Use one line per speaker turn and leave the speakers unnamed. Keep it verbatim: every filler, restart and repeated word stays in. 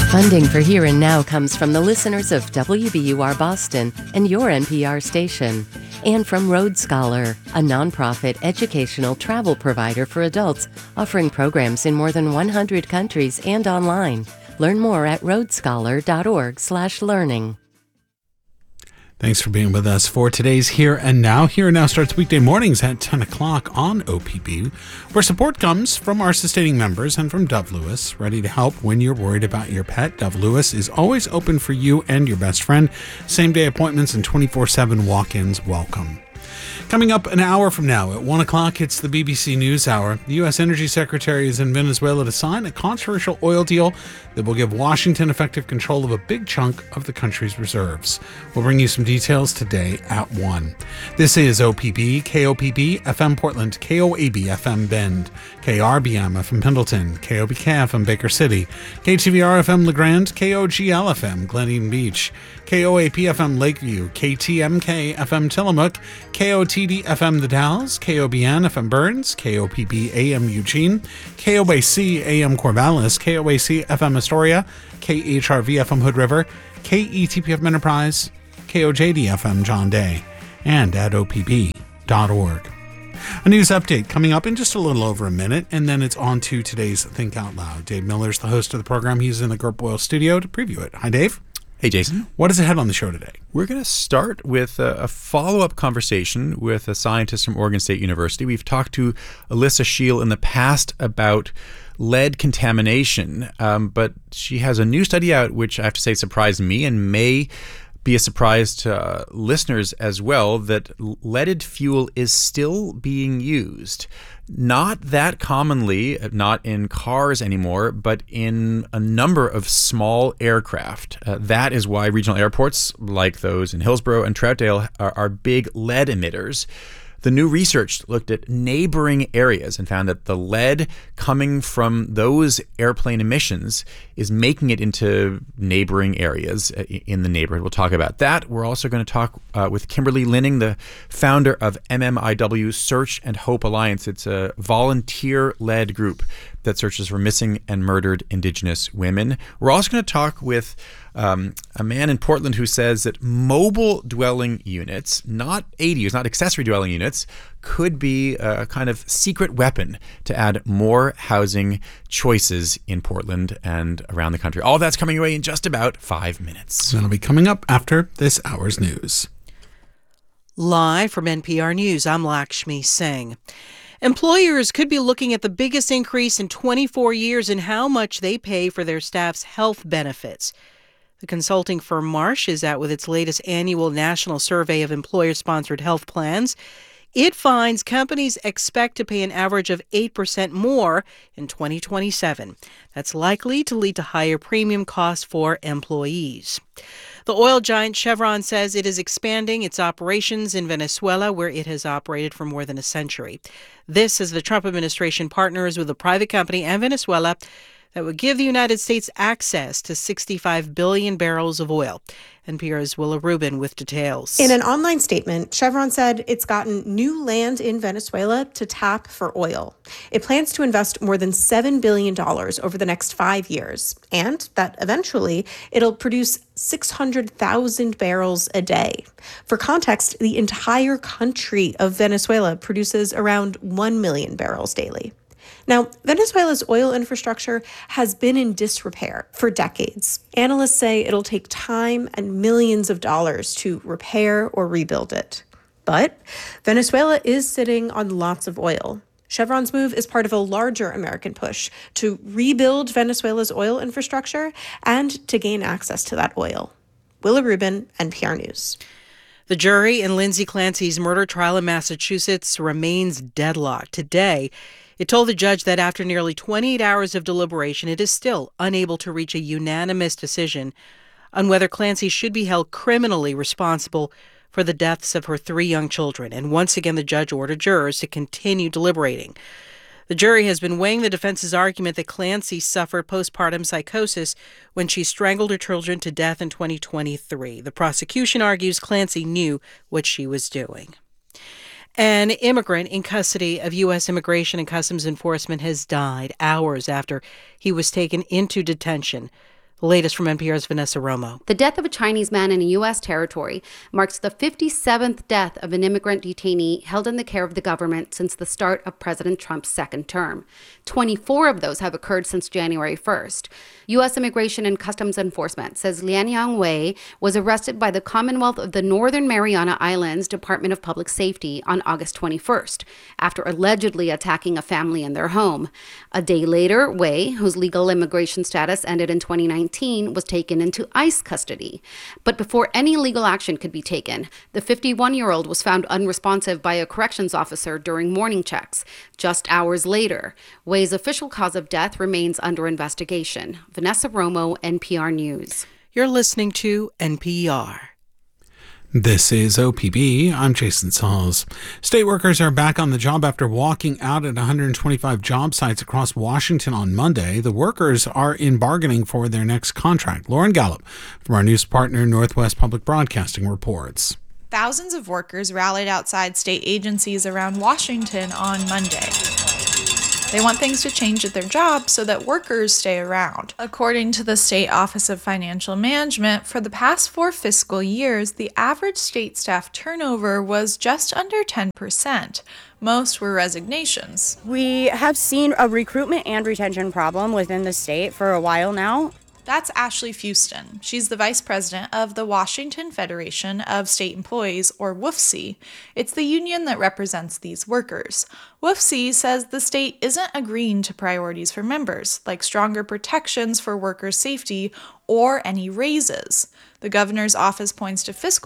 Funding for Here and Now comes from the listeners of W B U R Boston and your N P R station, and from Road Scholar, a nonprofit educational travel provider for adults offering programs in more than one hundred countries and online. Learn more at roadscholar.org slash learning.
Thanks for being with us for today's Here and Now. Here and Now starts weekday mornings at ten o'clock on O P B, where support comes from our sustaining members and from Dove Lewis, ready to help when you're worried about your pet. Dove Lewis is always open for you and your best friend. Same-day appointments and twenty-four seven walk-ins welcome. Coming up an hour from now at one o'clock, it's the B B C News Hour. The U S Energy Secretary is in Venezuela to sign a controversial oil deal that will give Washington effective control of a big chunk of the country's reserves. We'll bring you some details today at one. This is O P B, K O P B, F M Portland, K O A B F M Bend, K R B M F M Pendleton, K O B K F M Baker City, K T V R F M LeGrand, K O G L F M Glen Eden Beach, K O A P F M Lakeview, K T M K F M Tillamook, K O T D F M The Dalles, K O B N F M Burns, K O P B A M Eugene, K O A C A M Corvallis, K O A C F M Astoria, K H R V F M Hood River, K E T P F M Enterprise, K O J D F M John Day, and at O P B dot org. A news update coming up in just a little over a minute, and then it's on to today's Think Out Loud. Dave Miller's the host of the program. He's in the Gert Boyle studio to preview it. Hi, Dave.
Hey, Jason.
What is ahead on the show today?
We're going to start with a, a follow-up conversation with a scientist from Oregon State University. We've talked to Alyssa Scheel in the past about lead contamination, um, but she has a new study out, which I have to say surprised me and may be a surprise to uh, listeners as well, that leaded fuel is still being used. Not that commonly, not in cars anymore, but in a number of small aircraft. Uh, that is why regional airports like those in Hillsborough and Troutdale are, are big lead emitters. The new research looked at neighboring areas and found that the lead coming from those airplane emissions is making it into neighboring areas in the neighborhood. We'll talk about that. We're also going to talk uh, with Kimberly Linning, the founder of M M I W Search and Hope Alliance. It's a volunteer-led group that searches for missing and murdered Indigenous women. We're also going to talk with um, a man in Portland who says that mobile dwelling units, not A D Us, not accessory dwelling units, could be a kind of secret weapon to add more housing choices in Portland and around the country. All that's coming your way in just about five minutes.
That'll be coming up after this hour's news.
Live from N P R News, I'm Lakshmi Singh. Employers could be looking at the biggest increase in twenty-four years in how much they pay for their staff's health benefits. The consulting firm Marsh is out with its latest annual national survey of employer-sponsored health plans. It finds companies expect to pay an average of eight percent more in twenty twenty-seven. That's likely to lead to higher premium costs for employees. The oil giant Chevron says it is expanding its operations in Venezuela, where it has operated for more than a century. This as the Trump administration partners with a private company and Venezuela that would give the United States access to sixty-five billion barrels of oil. N P R's Willa Rubin with details.
In an online statement, Chevron said it's gotten new land in Venezuela to tap for oil. It plans to invest more than seven billion dollars over the next five years, and that eventually it'll produce six hundred thousand barrels a day. For context, the entire country of Venezuela produces around one million barrels daily. Now, Venezuela's oil infrastructure has been in disrepair for decades. Analysts say it'll take time and millions of dollars to repair or rebuild it. But Venezuela is sitting on lots of oil. Chevron's move is part of a larger American push to rebuild Venezuela's oil infrastructure and to gain access to that oil. Willa Rubin, N P R News.
The jury in Lindsay Clancy's murder trial in Massachusetts remains deadlocked. Today, it told the judge that after nearly twenty-eight hours of deliberation, it is still unable to reach a unanimous decision on whether Clancy should be held criminally responsible for the deaths of her three young children. And once again, the judge ordered jurors to continue deliberating. The jury has been weighing the defense's argument that Clancy suffered postpartum psychosis when she strangled her children to death in twenty twenty-three. The prosecution argues Clancy knew what she was doing. An immigrant in custody of U S Immigration and Customs Enforcement has died hours after he was taken into detention The latest from N P R's Vanessa Romo.
The death of a Chinese man in a U S territory marks the fifty-seventh death of an immigrant detainee held in the care of the government since the start of President Trump's second term. twenty-four of those have occurred since January first. U S Immigration and Customs Enforcement says Lianyang Wei was arrested by the Commonwealth of the Northern Mariana Islands Department of Public Safety on August twenty-first, after allegedly attacking a family in their home. A day later, Wei, whose legal immigration status ended in twenty nineteen, was taken into ICE custody. But before any legal action could be taken, the fifty-one-year-old was found unresponsive by a corrections officer during morning checks. Just hours later, Wei's official cause of death remains under investigation. Vanessa Romo, N P R News.
You're listening to N P R.
This is O P B. I'm Jason Sauls. State workers are back on the job after walking out at one hundred twenty-five job sites across Washington on Monday. The workers are in bargaining for their next contract. Lauren Gallup from our news partner, Northwest Public Broadcasting, reports.
Thousands of workers rallied outside state agencies around Washington on Monday. They want things to change at their jobs so that workers stay around. According to the State Office of Financial Management, for the past four fiscal years, the average state staff turnover was just under ten percent. Most were resignations.
We have seen a recruitment and retention problem within the state for a while now.
That's Ashley Fuston. She's the vice president of the Washington Federation of State Employees, or W F S E. It's the union that represents these workers. W F S E says the state isn't agreeing to priorities for members, like stronger protections for workers' safety or any raises. The governor's office points to fiscal